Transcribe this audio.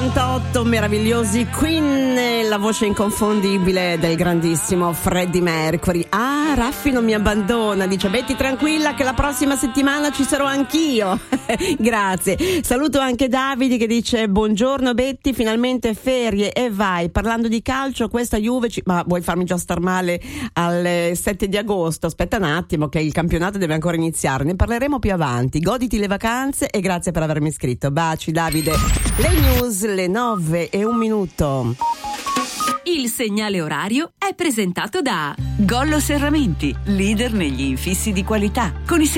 88, meravigliosi Queen, la voce inconfondibile del grandissimo Freddie Mercury. Ah, Raffi non mi abbandona, dice Betty tranquilla che la prossima settimana ci sarò anch'io. Grazie. Saluto anche Davide che dice buongiorno Betty, finalmente ferie e vai. Parlando di calcio, questa Juve ma vuoi farmi già star male al 7 di agosto? Aspetta un attimo che il campionato deve ancora iniziare, ne parleremo più avanti. Goditi le vacanze e grazie per avermi iscritto. Baci Davide. Le news, le 9:01. Il segnale orario è presentato da Gollo Serramenti, leader negli infissi di qualità. Con i